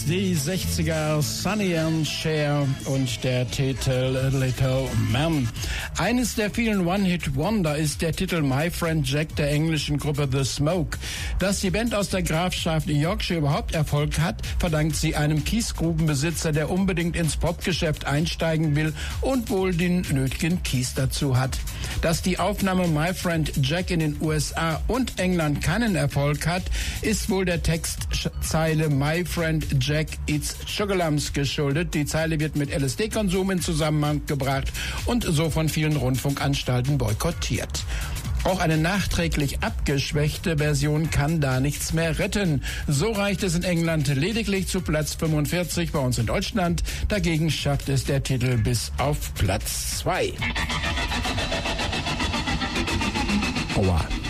die 60er, Sonny and Cher und der Titel Little Man. Eines der vielen One-Hit-Wonder ist der Titel My Friend Jack der englischen Gruppe The Smoke. Dass die Band aus der Grafschaft Yorkshire überhaupt Erfolg hat, verdankt sie einem Kiesgrubenbesitzer, der unbedingt ins Popgeschäft einsteigen will und wohl den nötigen Kies dazu hat. Dass die Aufnahme My Friend Jack in den USA und England keinen Erfolg hat, ist wohl der Textzeile My Friend Jack Eats Sugar Lumps geschuldet. Die Zeile wird mit LSD-Konsum in Zusammenhang gebracht und so von vielen Rundfunkanstalten boykottiert. Auch eine nachträglich abgeschwächte Version kann da nichts mehr retten. So reicht es in England lediglich zu Platz 45, bei uns in Deutschland. Dagegen schafft es der Titel bis auf Platz 2. Aua.